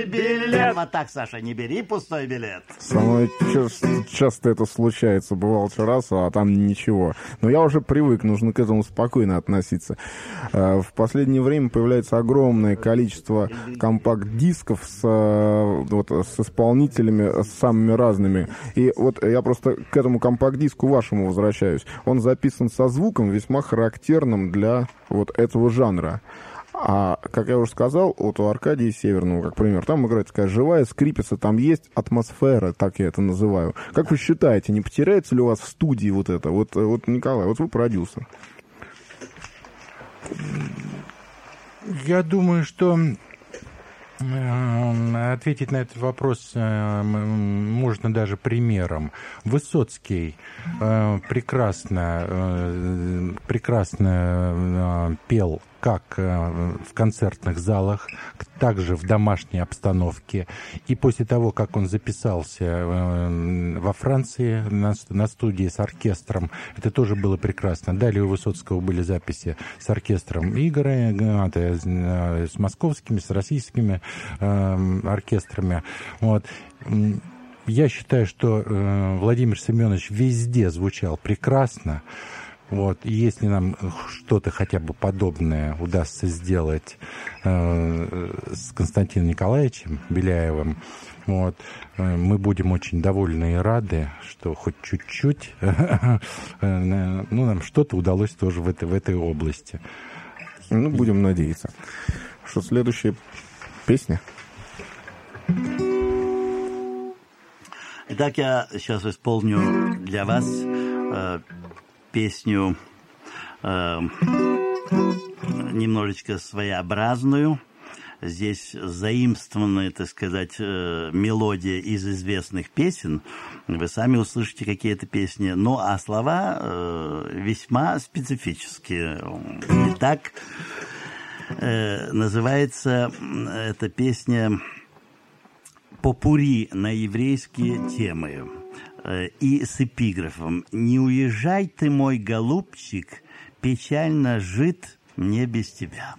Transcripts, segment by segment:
Билет. Вот так, Саша, не бери пустой билет. Со мной часто это случается. Бывало что раз, а там ничего. Но я уже привык, нужно к этому спокойно относиться. В последнее время появляется огромное количество компакт-дисков с исполнителями самыми разными. И вот я просто к этому компакт-диску вашему возвращаюсь. Он записан со звуком, весьма характерным для вот этого жанра. А, как я уже сказал, вот у Аркадия Северного, как пример, там играет такая живая скрипица, там есть атмосфера, так я это называю. Как вы считаете, не потеряется ли у вас в студии вот это? Вот Николай, вот вы продюсер. Я думаю, что ответить на этот вопрос можно даже примером. Высоцкий прекрасно пел как в концертных залах, также в домашней обстановке. И после того, как он записался во Франции на студии с оркестром, это тоже было прекрасно. Далее у Высоцкого были записи с оркестром Игоря, с московскими, с российскими оркестрами. Вот. Я считаю, что Владимир Семенович везде звучал прекрасно. Вот. И если нам что-то хотя бы подобное удастся сделать с Константином Николаевичем Беляевым, вот, мы будем очень довольны и рады, что хоть чуть-чуть нам что-то удалось тоже в этой области. Ну, будем надеяться. Что, следующая песня? Итак, я сейчас исполню для вас песню немножечко своеобразную. Здесь заимствованная, так сказать, мелодия из известных песен. Вы сами услышите какие-то песни. Ну, а слова весьма специфические. Итак, называется эта песня «Попурри на еврейские темы». И с эпиграфом: «Не уезжай ты, мой голубчик, печально жит мне без тебя».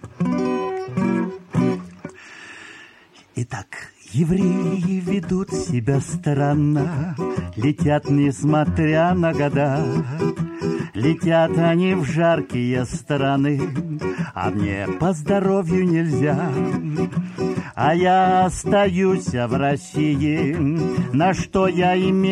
Итак, евреи ведут себя странно, летят несмотря на года. Летят они в жаркие страны, а мне по здоровью нельзя. А я остаюсь в России, на что я имею